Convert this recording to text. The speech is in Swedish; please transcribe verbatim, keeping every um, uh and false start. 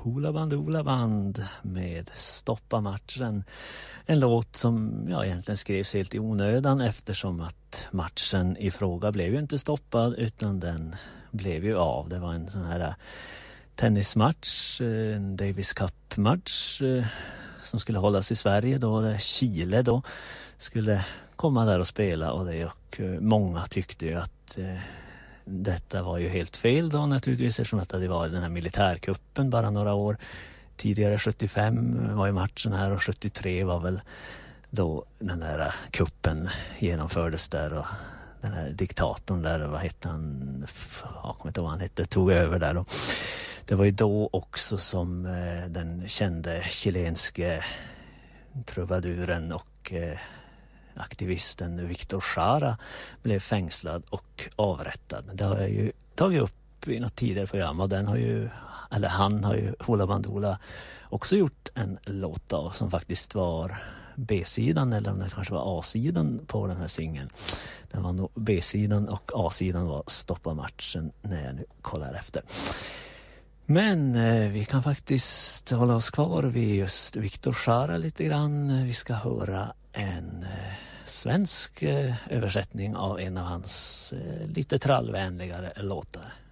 Hoola Bandoola Band med Stoppa matchen. En låt som ja, egentligen skrevs helt i onödan eftersom att matchen i fråga blev ju inte stoppad utan den blev ju av. Det var en sån här tennismatch, en Davis Cup-match som skulle hållas i Sverige då, där Chile då skulle komma där och spela och det och många tyckte ju att eh, detta var ju helt fel då naturligtvis eftersom att det var den här militärkuppen bara några år tidigare. Sjuttiofem var ju matchen här och sjuttiotre var väl då den där kuppen genomfördes där och den här diktatorn där, vad hette han, jag kommer inte ihåg vad han hette, tog över där och det var ju då också som eh, den kände chilenske trubaduren och eh, aktivisten Victor Jara blev fängslad och avrättad. Det har jag ju tagit upp i något tidigare program och den har ju, eller han har ju, Hoola Bandoola också gjort en låt av som faktiskt var B-sidan eller om det kanske var A-sidan på den här singeln. Den var nog B-sidan och A-sidan var Stoppa matchen när jag nu kollar efter. Men eh, vi kan faktiskt hålla oss kvar vid just Victor Jara lite grann. Vi ska höra en eh, svensk eh, översättning av en av hans eh, lite trallvänligare låtar.